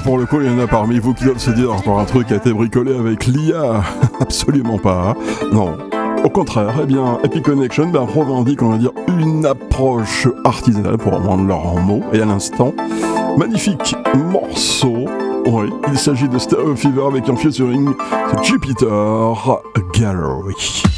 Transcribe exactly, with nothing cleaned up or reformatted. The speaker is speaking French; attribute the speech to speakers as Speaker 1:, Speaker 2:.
Speaker 1: pour le coup, il y en a parmi vous qui doivent se dire encore un truc a été bricolé avec l'I A. Absolument pas. Non. Au contraire, eh bien, Epic Connection ben, revendique, on va dire, une approche artisanale pour rendre leurs mots. Et à l'instant, magnifique morceau. Oui, il s'agit de Stereo Fever avec un featuring de Jupiter Gallery.